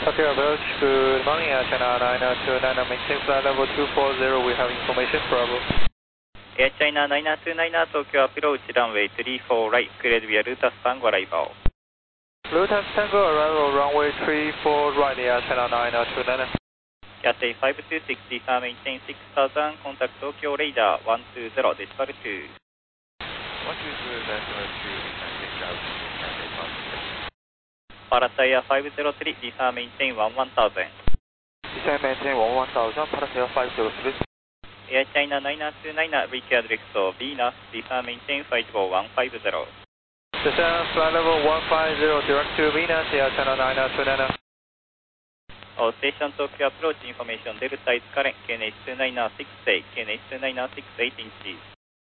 Okay, approach, good morning, China 929, maintain flight level 240, we have information, Bravo. Air China 929 東京アプローチランウェイ34ライクレードビアルータスタンゴアライバオ Lutas Tango arrival runway 34 right, China 929. Cathay 5260 maintain 6000 contact Tokyo radar 120 decimal 2 120 decimal 2, Parataya 503 descend maintain 11000 descend maintain 11000, Parataya 503. Air China 929 reach address of Venus descend maintain 54150 Descend flight level 150 direct to Venus, China 929. All station Tokyo approach information Delta is current KNH 2968 KNH 2968 inches